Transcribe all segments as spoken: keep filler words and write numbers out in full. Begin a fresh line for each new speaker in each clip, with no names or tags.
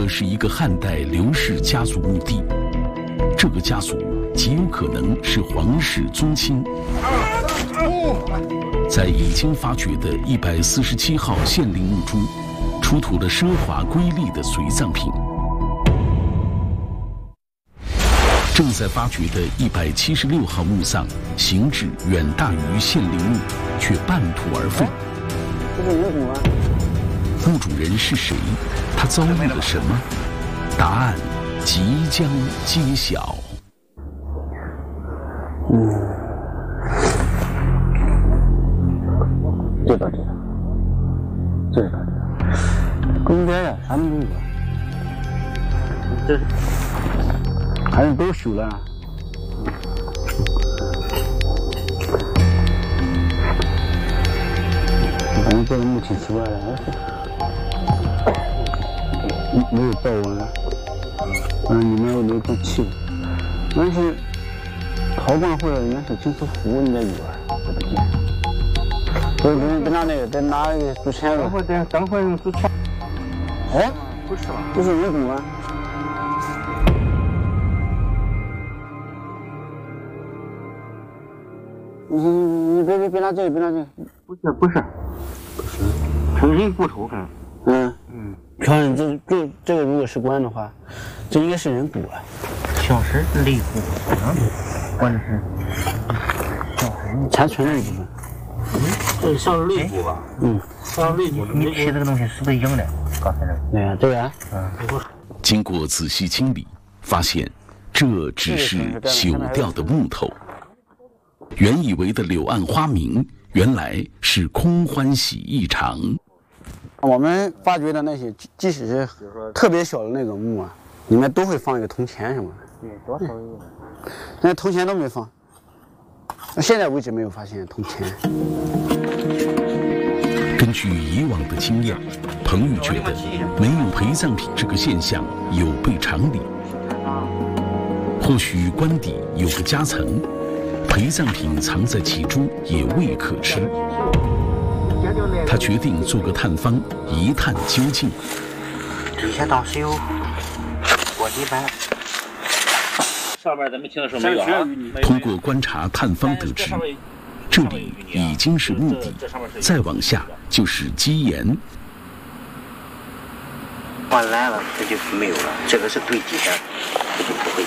的是一个汉代刘氏家族墓地，这个家族极有可能是皇室宗亲。在已经发掘的一百四十七号献陵墓中，出土了奢华瑰丽的随葬品。正在发掘的一百七十六号墓葬，形制远大于献陵墓，却半途而废。
这是人骨吗？
墓主人是谁？他遭遇了什么？答案即将揭晓。
嗯，这个这个，这个，公边呀，啥都没有。这还是都修了。反正这个墓挺奇怪的，没有造纹，嗯，里面又没有装器物，但是陶罐或者应该是金丝壶应该有啊，这不见。不是不是，别拿那个，得拿那个竹签子。等会等等会用竹签。哎，不是吧？这是人骨吗？你你别别别拿这个，别拿这个。不是不是不是，成人骨头看。嗯嗯，漂亮，这这这个如果是棺的话，这应该是人骨啊。小石肋骨，嗯，或者是小石残存的一部分。嗯，这像是肋骨吧？嗯，像肋骨。你提这个东西是不是硬的？刚才那个。对呀，这个啊。嗯。
经过仔细清理，发现这只是朽掉的木头。原以为的柳暗花明，原来是空欢喜一场。
我们发掘的那些，即使是特别小的那种墓啊，里面都会放一个铜钱什么的。对，多少有。那铜钱都没放，到现在为止没有发现铜钱。
根据以往的经验，彭玉觉得没有陪葬品这个现象有悖常理。或许棺底有个夹层。陪葬品藏在其中也未可知，他决定做个探方，一探究竟。
底下倒是有火地板，
上面咱们听的时候没有啊。
通过观察探方得知，这里已经是墓地，再往下就是基岩。
换烂了，这就没有了。这个是最底下，这就不会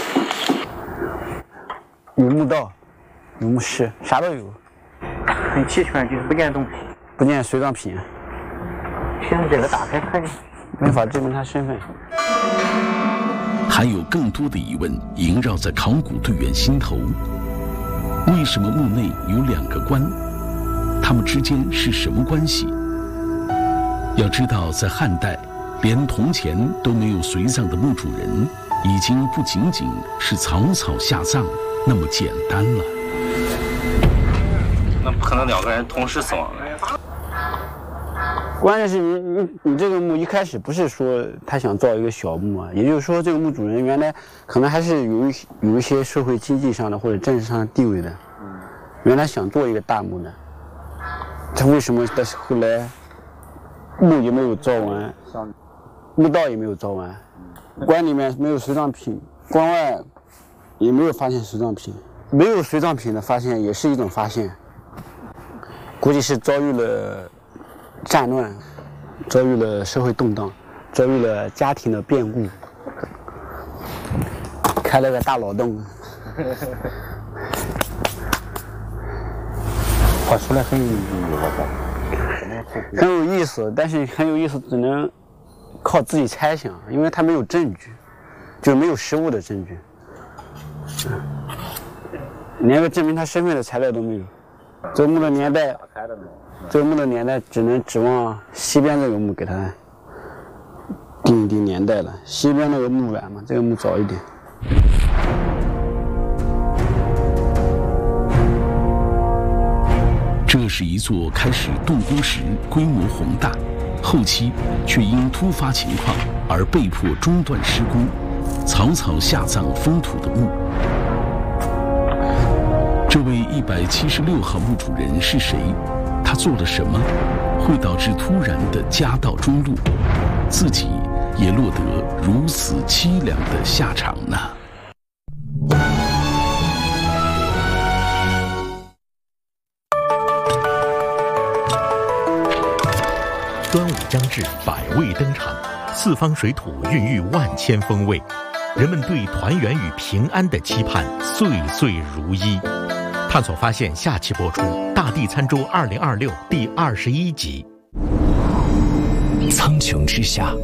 有。有墓道。有墓室，啥都有，很齐全，就是不见东西，不见随葬品。凭这个打开看，没法证明他身份。
还有更多的疑问萦绕在考古队员心头：为什么墓内有两个棺？他们之间是什么关系？要知道，在汉代，连铜钱都没有随葬的墓主人，已经不仅仅是草草下葬那么简单了。
那不可能两个人同时死亡的。
关键是你你你这个墓一开始不是说他想造一个小墓啊，也就是说这个墓主人原来可能还是有一有一些社会经济上的或者政治上的地位的，原来想做一个大墓的，他为什么但是后来墓也没有造完，墓道也没有造完，棺里面没有随葬品，棺外也没有发现随葬品，没有随葬品的发现也是一种发现。估计是遭遇了战乱，遭遇了社会动荡，遭遇了家庭的变故，开了个大脑洞。画出来很有意思，我很有意思，但是很有意思只能靠自己猜想，因为他没有证据，就是没有实物的证据，连个证明他身份的材料都没有。这个墓的年代，这个墓的年代只能指望西边这个墓给他定一定年代了。西边那个墓晚嘛，这个墓早一点。
这是一座开始动工时规模宏大，后期却因突发情况而被迫中断施工，草草下葬封土的墓。这位一百七十六号墓主人是谁？他做了什么，会导致突然的家道中落？自己也落得如此凄凉的下场呢？
端午将至，百味登场，四方水土孕育万千风味，人们对团圆与平安的期盼岁岁如一。探索发现下期播出《大地餐桌二零二六》第二十一集。
苍穹之下，